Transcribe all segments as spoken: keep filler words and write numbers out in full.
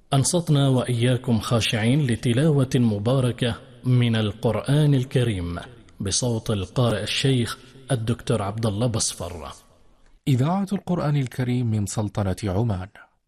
أنصتنا وإياكم خاشعين لتلاوة مباركة من القرآن الكريم بصوت القارئ الشيخ الدكتور عبد الله بصفر. إذاعة القرآن الكريم من سلطنة عمان.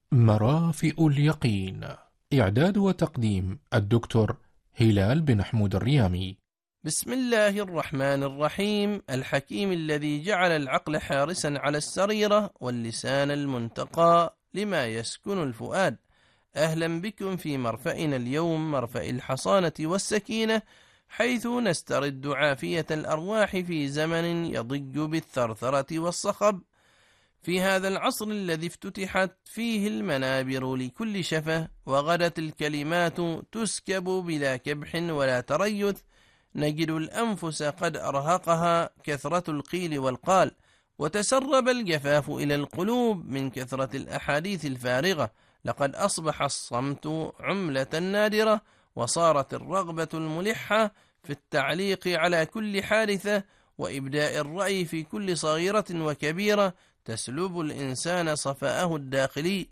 مرافئ اليقين. إعداد وتقديم الدكتور هلال بن حمود الريامي. بسم الله الرحمن الرحيم. الحكيم الذي جعل العقل حارسا على السريرة واللسان المنتقى لما يسكن الفؤاد. أهلا بكم في مرفأنا اليوم، مرفأ الحصانة والسكينة، حيث نسترد عافية الأرواح في زمن يضج بالثرثرة والصخب، في هذا العصر الذي افتتحت فيه المنابر لكل شفة وغدت الكلمات تسكب بلا كبح ولا تريث، نجد الأنفس قد أرهقها كثرة القيل والقال، وتسرب الجفاف إلى القلوب من كثرة الأحاديث الفارغة. لقد أصبح الصمت عملة نادرة، وصارت الرغبة الملحة في التعليق على كل حادثة وإبداء الرأي في كل صغيرة وكبيرة تسلب الإنسان صفاءه الداخلي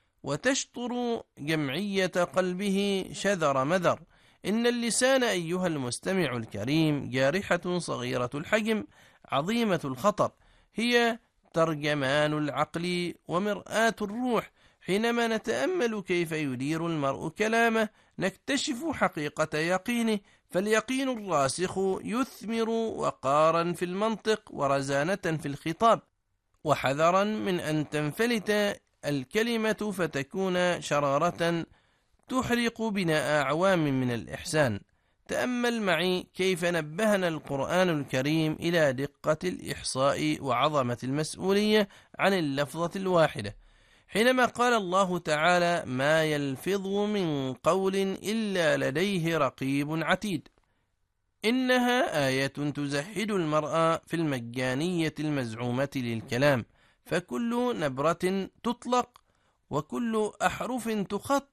وتشطر جمعية قلبه شذر مذر. إن اللسان أيها المستمع الكريم جارحة صغيرة الحجم عظيمة الخطر، هي ترجمان العقل ومرآة الروح. حينما نتأمل كيف يدير المرء كلامه نكتشف حقيقة يقينه، فاليقين الراسخ يثمر وقارا في المنطق ورزانة في الخطاب، وحذرا من أن تنفلت الكلمة فتكون شرارة تحرق بناء أعوام من الإحسان. تأمل معي كيف نبهنا القرآن الكريم إلى دقة الإحصاء وعظمة المسؤولية عن اللفظة الواحدة، حينما قال الله تعالى: ما يلفظ من قول إلا لديه رقيب عتيد. إنها آية تزهد المرأة في المجانية المزعومة للكلام، فكل نبرة تطلق وكل أحرف تخط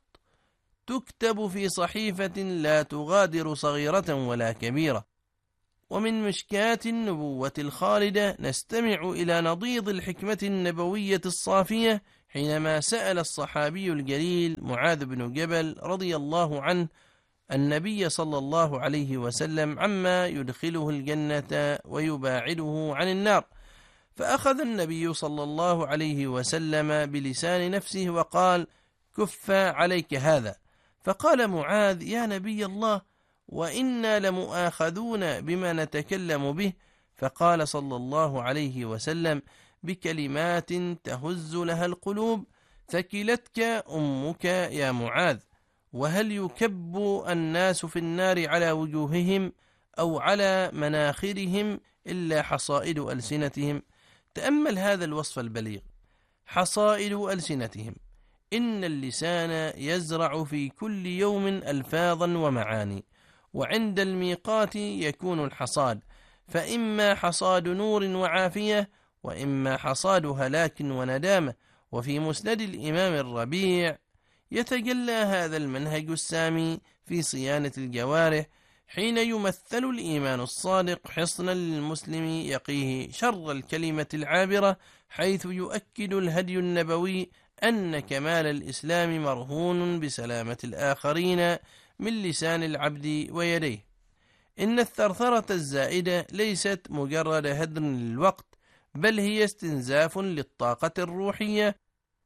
تكتب في صحيفة لا تغادر صغيرة ولا كبيرة. ومن مشكات النبوة الخالدة نستمع إلى نضيض الحكمة النبوية الصافية، حينما سأل الصحابي الجليل معاذ بن جبل رضي الله عنه النبي صلى الله عليه وسلم عما يدخله الجنة ويباعده عن النار، فأخذ النبي صلى الله عليه وسلم بلسان نفسه وقال: كف عليك هذا. فقال معاذ: يا نبي الله، وإنا لمؤاخذون بما نتكلم به. فقال صلى الله عليه وسلم: بكلمات تهز لها القلوب، ثكلتك أمك يا معاذ. وهل يكب الناس في النار على وجوههم أو على مناخرهم إلا حصائد ألسنتهم؟ تأمل هذا الوصف البليغ، حصائد ألسنتهم. إن اللسان يزرع في كل يوم ألفاظا ومعاني، وعند الميقات يكون الحصاد، فإما حصاد نور وعافية، وإما حصاد هلاك وندامة. وفي مسند الإمام الربيع يتجلى هذا المنهج السامي في صيانة الجوارح، حين يمثل الإيمان الصادق حصنا للمسلم يقيه شر الكلمة العابرة، حيث يؤكد الهدي النبوي أن كمال الإسلام مرهون بسلامة الآخرين من لسان العبد ويديه. إن الثرثرة الزائدة ليست مجرد هدر للوقت، بل هي استنزاف للطاقة الروحية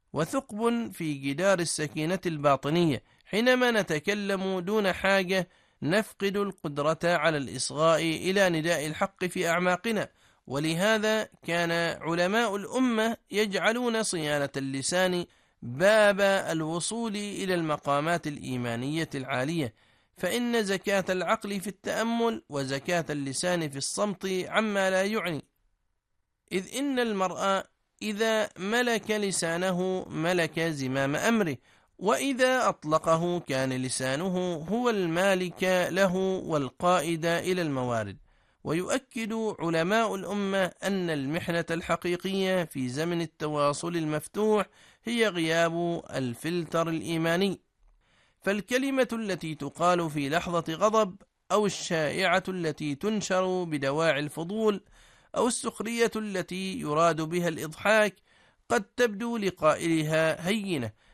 وثقب في جدار السكينة الباطنية. حينما نتكلم دون حاجة نفقد القدرة على الإصغاء إلى نداء الحق في أعماقنا، ولهذا كان علماء الأمة يجعلون صيانة اللسان باب الوصول إلى المقامات الإيمانية العالية، فإن زكاة العقل في التأمل وزكاة اللسان في الصمت عما لا يعني، إذ إن المرء إذا ملك لسانه ملك زمام أمره، وإذا أطلقه كان لسانه هو المالك له والقائد إلى الموارد. ويؤكد علماء الأمة أن المحنة الحقيقية في زمن التواصل المفتوح هي غياب الفلتر الإيماني، فالكلمة التي تقال في لحظة غضب، أو الشائعة التي تنشر بدواعي الفضول، أو السخرية التي يراد بها الإضحاك، قد تبدو لقائلها هينة،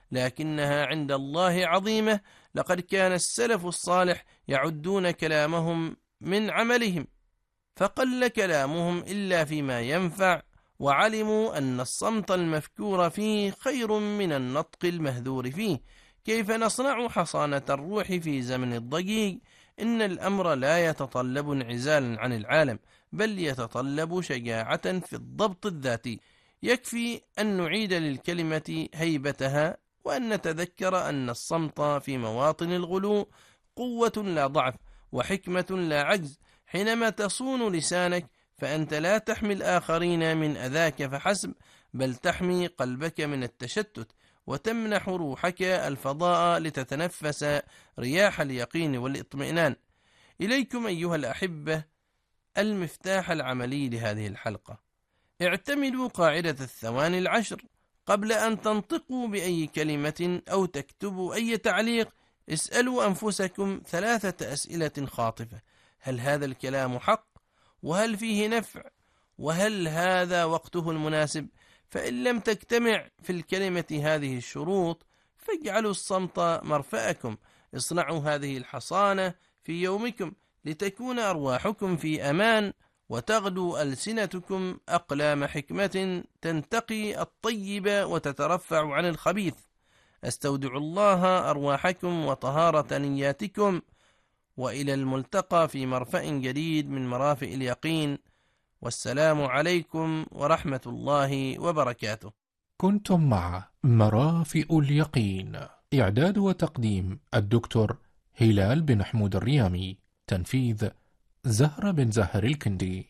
لكنها عند الله عظيمة. لقد كان السلف الصالح يعدون كلامهم من عملهم، فقل كلامهم إلا فيما ينفع، وعلموا أن الصمت المفكور فيه خير من النطق المهذور فيه. كيف نصنع حصانة الروح في زمن الضجيج؟ إن الأمر لا يتطلب انعزالا عن العالم، بل يتطلب شجاعة في الضبط الذاتي. يكفي أن نعيد للكلمة هيبتها، وأن نتذكر أن الصمت في مواطن الغلو قوة لا ضعف، وحكمة لا عجز. حينما تصون لسانك فأنت لا تحمي الآخرين من أذاك فحسب، بل تحمي قلبك من التشتت، وتمنح روحك الفضاء لتتنفس رياح اليقين والاطمئنان. إليكم أيها الأحبة المفتاح العملي لهذه الحلقة. اعتمدوا قاعدة الثواني العشر قبل أن تنطقوا بأي كلمة أو تكتبوا أي تعليق. اسألوا أنفسكم ثلاثة أسئلة خاطفة: هل هذا الكلام حق؟ وهل فيه نفع؟ وهل هذا وقته المناسب؟ فإن لم تجتمع في الكلمة هذه الشروط فاجعلوا الصمت مرفأكم. اصنعوا هذه الحصانة في يومكم لتكون أرواحكم في أمان، وتغدو ألسنتكم أقلام حكمة تنتقي الطيب وتترفع عن الخبيث. أستودع الله أرواحكم وطهارة نياتكم، وإلى الملتقى في مرفأ جديد من مرافئ اليقين. والسلام عليكم ورحمة الله وبركاته. كنتم مع مرافئ اليقين، إعداد وتقديم الدكتور هلال بن حمود الريامي، تنفيذ زهرة بن زهر الكندي.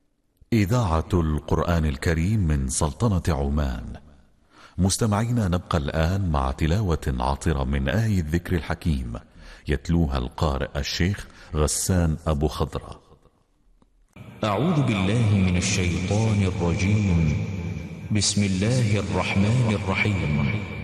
إذاعة القرآن الكريم من سلطنة عمان. مستمعينا، نبقى الآن مع تلاوة عطرة من آية الذكر الحكيم يتلوها القارئ الشيخ غسان أبو خضرة. أعوذ بالله من الشيطان الرجيم. بسم الله الرحمن الرحيم.